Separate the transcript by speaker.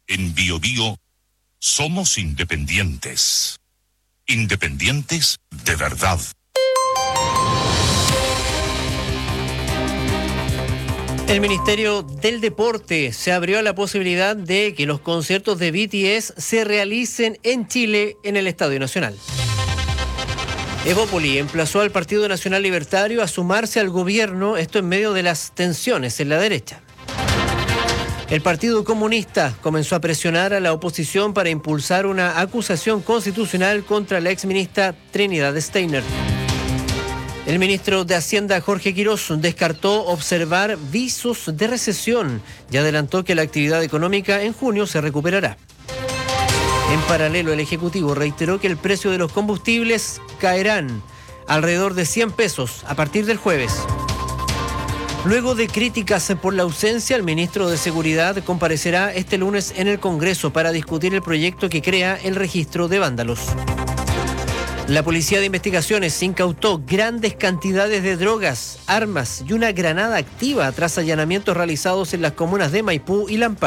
Speaker 1: En Biobío somos independientes. Independientes de verdad.
Speaker 2: El Ministerio del Deporte se abrió a la posibilidad de que los conciertos de BTS se realicen en Chile en el Estadio Nacional. Evópoli emplazó al Partido Nacional Libertario a sumarse al gobierno, esto en medio de las tensiones en la derecha. El Partido Comunista comenzó a presionar a la oposición para impulsar una acusación constitucional contra la exministra Trinidad Steiner. El ministro de Hacienda, Jorge Quirós, descartó observar visos de recesión y adelantó que la actividad económica en junio se recuperará. En paralelo, el Ejecutivo reiteró que el precio de los combustibles caerán alrededor de 100 pesos a partir del jueves. Luego de críticas por la ausencia, el ministro de Seguridad comparecerá este lunes en el Congreso para discutir el proyecto que crea el registro de vándalos. La Policía de Investigaciones incautó grandes cantidades de drogas, armas y una granada activa tras allanamientos realizados en las comunas de Maipú y Lampa.